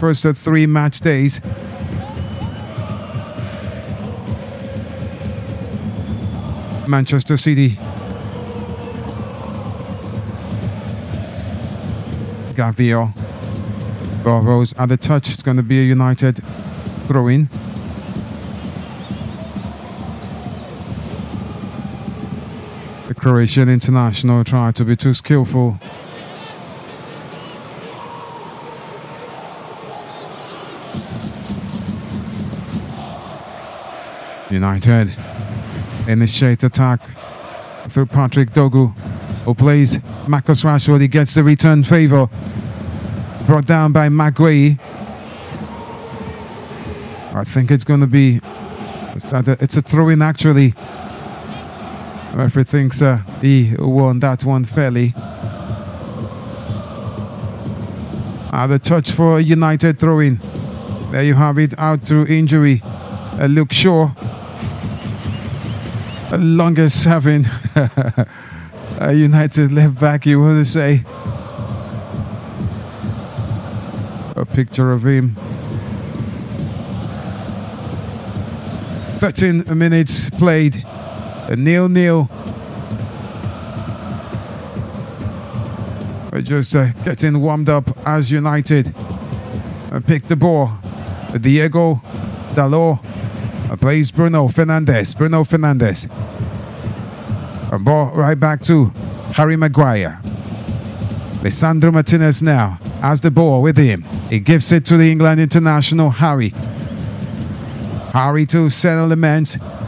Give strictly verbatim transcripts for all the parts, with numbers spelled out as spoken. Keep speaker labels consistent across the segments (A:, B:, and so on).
A: first uh, three match days. Manchester City. Gavio. Burrows at the touch. It's going to be a United throw-in. The Croatian international tried to be too skillful. United initiate attack through Patrick Dogu, who plays Marcus Rashford. He gets the return favour. Brought down by Maguire. I think it's going to be... It's a throw-in, actually. Referee thinks uh, he won that one fairly. Uh, the touch for a United throw-in. There you have it, out through injury. Uh, Luke Shaw. The longest serving uh, United left back, you want to say. A picture of him. thirteen minutes played. A nil-nil. We're just uh, getting warmed up as United uh, pick the ball. Diego Dalot uh, plays Bruno Fernandes. Bruno Fernandes. A ball right back to Harry Maguire. Lisandro Martinez now has the ball with him. He gives it to the England international, Harry. Harry to settle the men.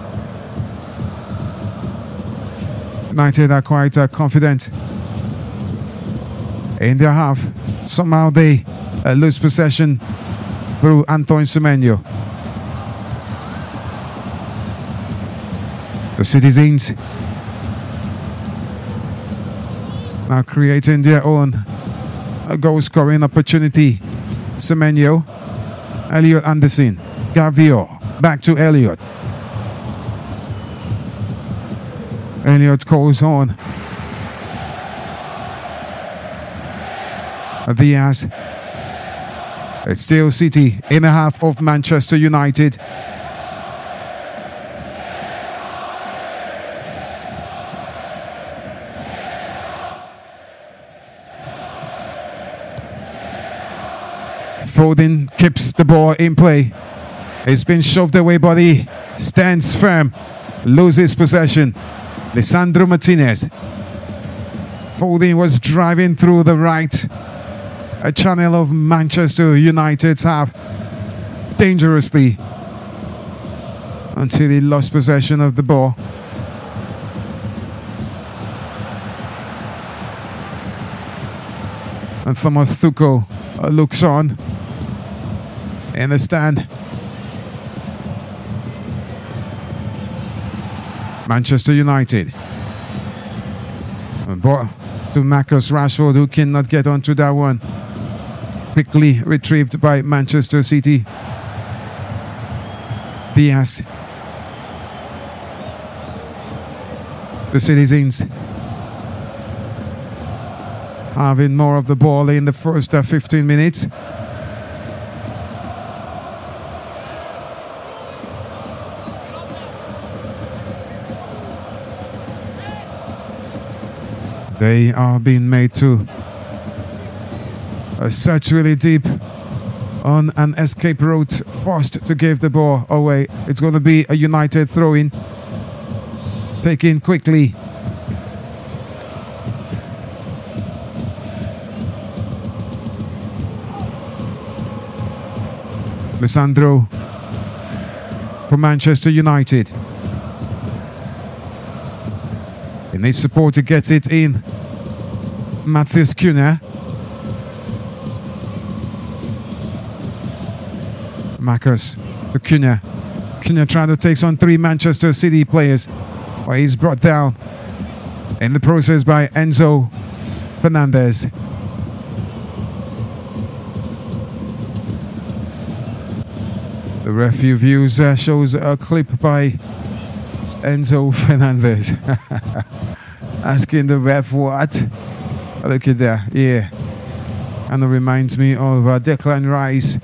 A: United are quite uh, confident in their half. Somehow they uh, lose possession through Antoine Semenyo. The citizens now creating their own uh, goal-scoring opportunity. Semenyo, Elliot Anderson, Gavio, back to Elliot. Elliot goes on. Diaz. It's still City in the half of Manchester United. Foden keeps the ball in play. It's been shoved away, but he stands firm. Loses possession. Lisandro Martinez. Foden was driving through the right a channel of Manchester United's half dangerously until he lost possession of the ball. And Thomas Tuchel uh, looks on in the stand. Manchester United. A ball to Marcus Rashford, who cannot get onto that one. Quickly retrieved by Manchester City. Diaz. The citizens having more of the ball in the first uh, fifteen minutes. They are being made to uh, search really deep on an escape route, forced to give the ball away. It's going to be a United throw-in. Taken quickly. Lisandro for Manchester United. He needs support to get it in. Matheus Cunha. Marcus to Cunha. Cunha trying to take on three Manchester City players. Well, he's brought down in the process by Enzo Fernandez. The referee views uh, shows a clip by Enzo Fernandez. Asking the ref what? Look at that, yeah. And it reminds me of uh, Declan Rice